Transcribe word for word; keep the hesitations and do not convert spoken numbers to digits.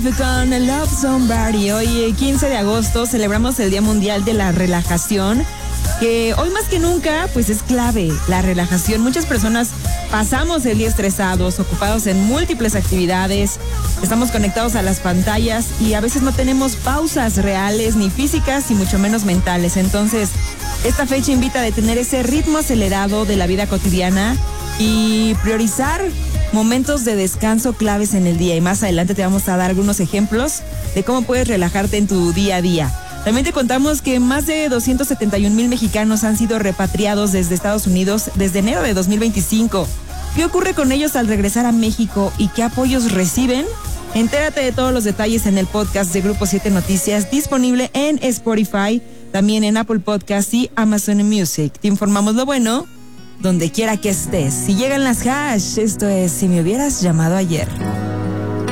Love con Love Somebody. Hoy, quince de agosto, celebramos el Día Mundial de la Relajación, que hoy más que nunca, pues es clave la relajación. Muchas personas pasamos el día estresados, ocupados en múltiples actividades, estamos conectados a las pantallas y a veces no tenemos pausas reales, ni físicas y mucho menos mentales. Entonces, esta fecha invita a detener ese ritmo acelerado de la vida cotidiana y priorizar momentos de descanso claves en el día. Y más adelante te vamos a dar algunos ejemplos de cómo puedes relajarte en tu día a día. También te contamos que más de doscientos setenta y un mil mexicanos han sido repatriados desde Estados Unidos desde enero de dos mil veinticinco. ¿Qué ocurre con ellos al regresar a México y qué apoyos reciben? Entérate de todos los detalles en el podcast de Grupo siete Noticias, disponible en Spotify, también en Apple Podcasts y Amazon Music. Te informamos lo bueno donde quiera que estés. Si llegan las hash, esto es Si me hubieras llamado ayer.